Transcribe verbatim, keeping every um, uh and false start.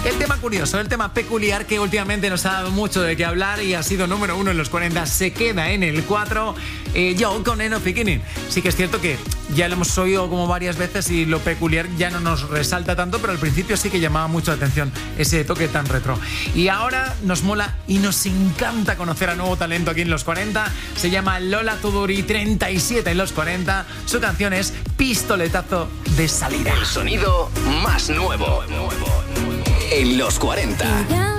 El tema curioso, el tema peculiar que últimamente nos ha dado mucho de qué hablar y ha sido número uno en los cuarenta, se queda en el cuatro, eh, Yo con End of Beginning. Sí que es cierto que ya lo hemos oído como varias veces y lo peculiar ya no nos resalta tanto, pero al principio sí que llamaba mucho la atención ese toque tan retro. Y ahora nos mola y nos encanta conocer a nuevo talento aquí en los cuarenta. Se llama Lola Tuduri, treinta y siete en los cuarenta. Su canción es Pistoletazo de Salida. El sonido más nuevo en los cuarenta.